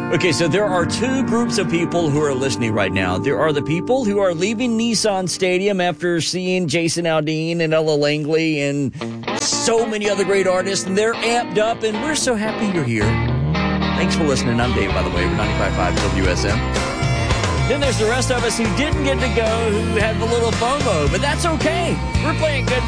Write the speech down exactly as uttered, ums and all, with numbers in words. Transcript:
Okay, so there are two groups of people who are listening right now. There are the people who are leaving Nissan Stadium after seeing Jason Aldean and Ella Langley and so many other great artists, and they're amped up, and we're so happy you're here. Thanks for listening. I'm Dave, by the way. We're ninety-five point five W S M. Then there's the rest of us who didn't get to go, who had a little FOMO, but that's okay. We're playing good